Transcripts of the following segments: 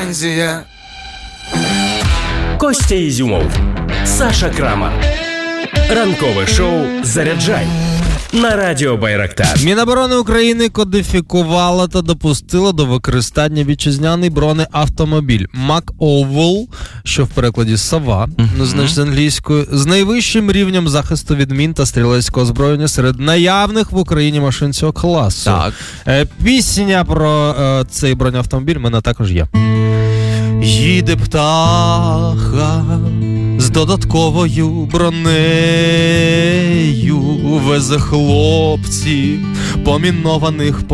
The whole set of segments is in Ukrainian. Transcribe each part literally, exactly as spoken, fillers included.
претензія. Костя Ізюмов, Саша Крамар. Ранкове шоу «Заряджай» на радіо Байрактар. Міноборони України кодифікувала та допустила до використання вітчизняний бронеавтомобіль Мак-Оувл, що в перекладі «сова», uh-huh. ну, значить, з англійською, з найвищим рівнем захисту від мін та стрілецького озброєння серед наявних в Україні машин цього класу. Так. Е, пісня про е, цей бронеавтомобіль в мене також є. Їде птаха з додатковою бронею, везе хлопців по мінованих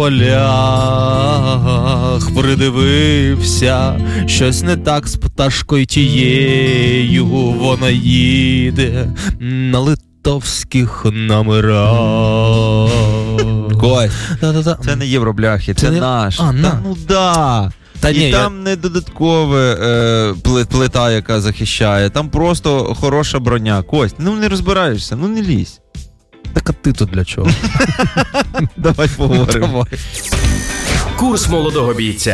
полях. Придивився, щось не так з пташкою тією, вона їде на литовських номерах. Кость, Да-да-да. це не євробляхи, це, це не... наш. А, на. Та, ну да. Та і ні, там я... не додаткове е, плита, яка захищає, там просто хороша броня. Кость, ну не розбираєшся, ну не лізь. Так а ти тут для чого? Давай поговоримо. Давай. Курс молодого бійця.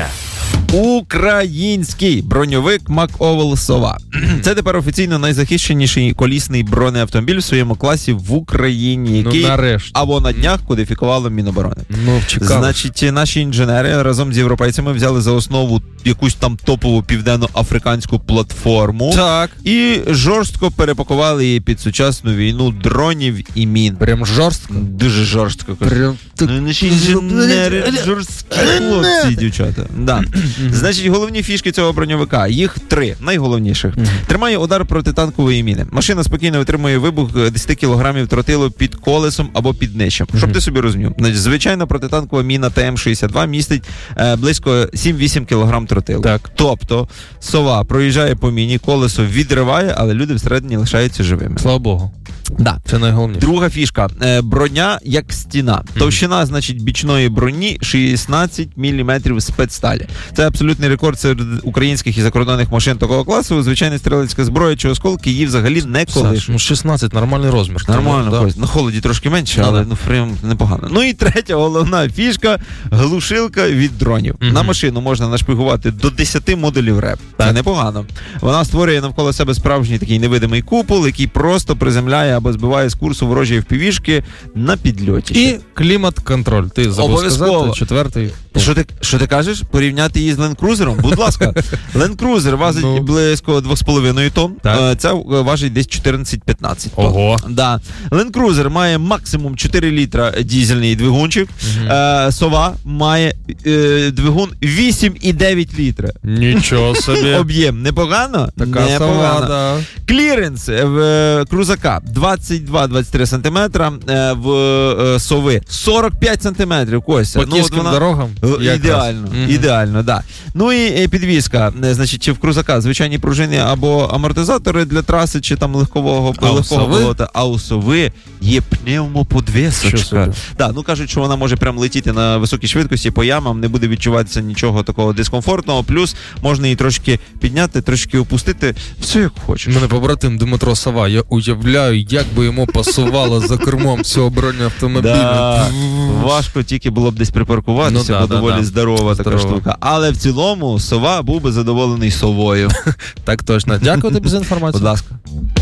Український броньовик Мак-Оувл «Сова». Це тепер офіційно найзахищеніший колісний бронеавтомобіль в своєму класі в Україні, який ну, нарешті. або на днях кодифікувало Міноборони. Ну, чекали. Значить, наші інженери разом з європейцями взяли за основу якусь там топову південно-африканську платформу. Так. І жорстко перепакували її під сучасну війну дронів і мін. Прям жорстко? Дуже жорстко. Прям... Ну, наші інженери жорсткі хлопці, дівчата. Да. Значить, головні фішки цього броньовика. Їх три, найголовніших. Тримає удар протитанкової міни. Машина спокійно витримує вибух десять кілограмів тротилу під колесом або під днищем. Щоб ти собі розумів. Значить, звичайна протитанкова міна Т М шістдесят два містить е, близько сім-вісім кілограм тротилу. Так. Тобто, «Сова» проїжджає по міні, колесо відриває, але люди всередині лишаються живими. Слава Богу. Да. Це найголовніше. Друга фішка. Е, броня як стіна. Товщина, значить, бічної броні шістнадцять міліметрів спецсталі. Це абсолютний рекорд серед українських і закордонних машин такого класу. Звичайна стрілецька зброя чи осколки її взагалі не колишуть. Ну, шістнадцять нормальний розмір. Нормально, тому, да. На холоді трошки менше, Ну, але да. ну прям непогано. Ну і третя головна фішка – глушилка від дронів. Угу. На машину можна нашпигувати до десять модулів РЕП. Це непогано. Вона створює навколо себе справжній такий невидимий купол, який просто приземляє або збиває з курсу ворожі впівішки на підльоті. І клімат-контроль. Ти забув сказати, четвертий. Що ти, що ти кажеш? Порівняти її з Land Cruiser? Будь ласка. Land Cruiser важить ну. близько два з половиною тонн. Так. Це важить десь чотирнадцять-п'ятнадцять тонн. Ого. Да. Land Cruiser має максимум чотири літра дізельний двигунчик. Угу. Е, «Сова» має е, двигун вісім і дев'ять літра. Нічого собі. Об'єм. Непогано? Така «Сова», да. Кліренс в е, крузака двадцять два-двадцять три сантиметра, е, в е, «Сови» сорок п'ять сантиметрів. Костя. По київським ну, дорогам? Ідеально, mm-hmm. ідеально, да. Ну і підвізка, значить, чи в крузака звичайні пружини або амортизатори для траси, чи там легкового, легкого болота, а у «Сови» є пневмоподвісочка. Да, ну кажуть, що вона може прям летіти на високій швидкості по ямам, не буде відчуватися нічого такого дискомфортного, плюс можна її трошки підняти, трошки опустити, все як хочеш. У мене побратим Дмитро Сова, я уявляю, як би йому пасувало за кермом цього бронеавтомобіля. Да. Важко тільки було б десь припаркуватися, ну, да, бо да, доволі да. здорова така Здорово. штука. Але в цілому «Сова» був би задоволений «Совою». Так точно. Дякую тобі за інформацію. Будь ласка.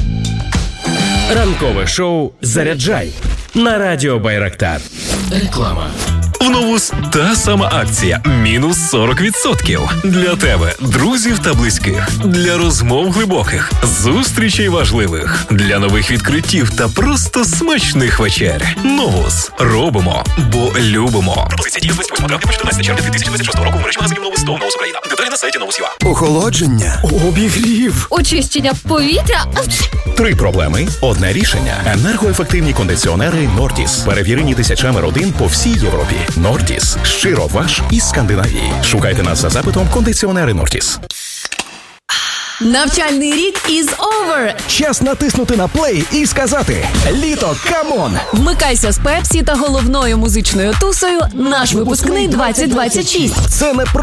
Ранкове шоу «Заряджай» на радіо Байрактар. Реклама. В новус та сама акція мінус сорок відсотків. Для тебе, друзів та близьких. Для розмов глибоких, зустрічей важливих. Для нових відкриттів та просто смачних вечер. Новус. Робимо, бо любимо. Пропозиція діє з двадцять восьмого травня по чотирнадцяте червня дві тисячі двадцять шостого року в мережі магазинів «Новус сто», «Новус Україна». Деталі на сайті «Новус.ua». Охолодження, обігрів, очищення повітря. Три проблеми, одне рішення. Енергоефективні кондиціонери «Нордіс». Перевірені тисячами родин по всій Європі. «Нордіс» – щиро ваш із Скандинавії. Шукайте нас за запитом «Кондиціонери Нордіс». Навчальний рік is over. Час натиснути на плей і сказати «Літо, камон!». Вмикайся з Пепсі та головною музичною тусою «Наш випускний двадцять двадцять шість». Це не про